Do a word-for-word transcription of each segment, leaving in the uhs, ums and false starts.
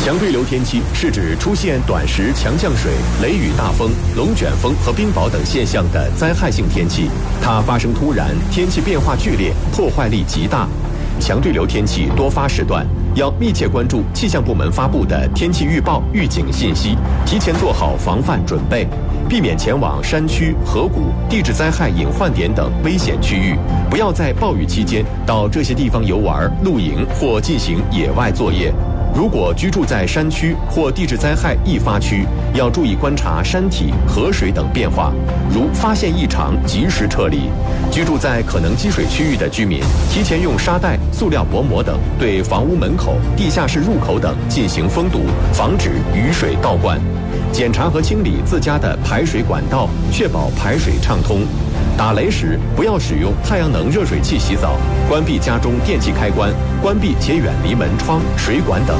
强对流天气是指出现短时强降水、雷雨大风、龙卷风和冰雹等现象的灾害性天气，它发生突然，天气变化剧烈，破坏力极大。强对流天气多发时段，要密切关注气象部门发布的天气预报、预警信息，提前做好防范准备，避免前往山区、河谷、地质灾害隐患点等危险区域，不要在暴雨期间到这些地方游玩、露营或进行野外作业。如果居住在山区或地质灾害易发区，要注意观察山体、河水等变化，如发现异常及时撤离。居住在可能积水区域的居民，提前用沙袋、塑料薄膜等对房屋门口、地下室入口等进行封堵，防止雨水倒灌。检查和清理自家的排水管道，确保排水畅通。打雷时不要使用太阳能热水器洗澡，关闭家中电器开关，关闭且远离门窗、水管等。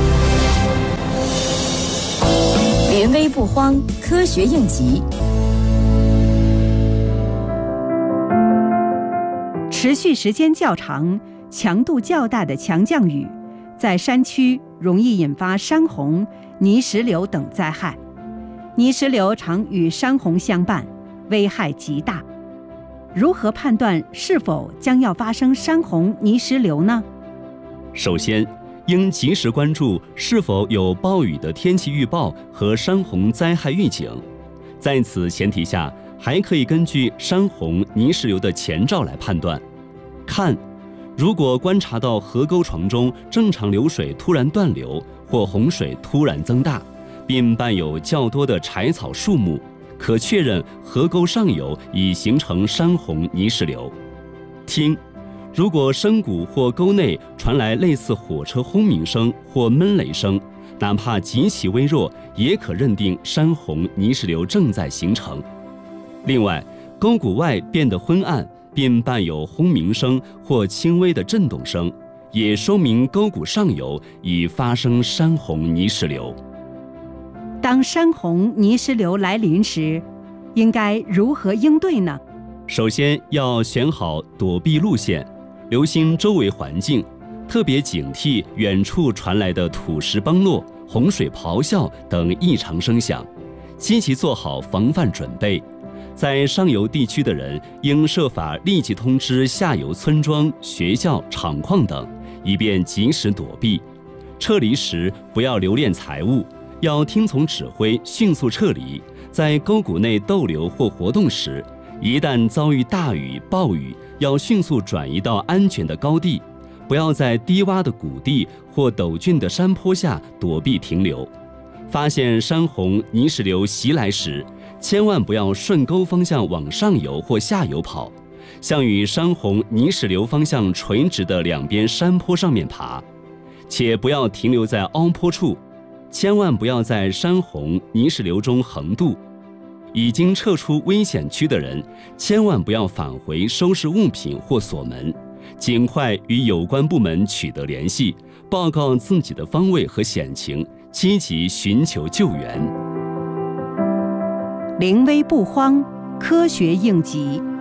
临危不慌，科学应急。 持续时间较长、强度较大的强降雨，在山区容易引发山洪、泥石流等灾害。泥石流常与山洪相伴，危害极大。如何判断是否将要发生山洪、泥石流呢？ 首先，应及时关注是否有暴雨的天气预报和山洪灾害预警。在此前提下，还可以根据山洪、泥石流的前兆来判断。看，如果观察到河沟床中正常流水突然断流，或洪水突然增大，并伴有较多的柴草树木，可确认河沟上游已形成山洪泥石流。听，如果深谷或沟内传来类似火车轰鸣声或闷雷声，哪怕极其微弱，也可认定山洪泥石流正在形成。另外，沟谷外变得昏暗，并伴有轰鸣声或轻微的震动声，也说明沟谷上游已发生山洪泥石流。 当山洪泥石流来临时，应该如何应对呢？ 首先要选好躲避路线，留心周围环境，特别警惕远处传来的土石崩落、洪水咆哮等异常声响，积极做好防范准备。在上游地区的人应设法立即通知下游村庄、学校、厂矿等，以便及时躲避。撤离时不要留恋财物，要听从指挥，迅速撤离。在沟谷内逗留或活动时，一旦遭遇大雨、暴雨，要迅速转移到安全的高地，不要在低洼的谷地或陡峻的山坡下躲避停留。发现山洪泥石流袭来时，千万不要顺沟方向往上游或下游跑，向与山洪泥石流方向垂直的两边山坡上面爬，且不要停留在凹坡处，千万不要在山洪泥石流中横渡。已经撤出危险区的人，千万不要返回收拾物品或锁门，尽快与有关部门取得联系，报告自己的方位和险情，积极寻求救援。 临危不慌，科学应急。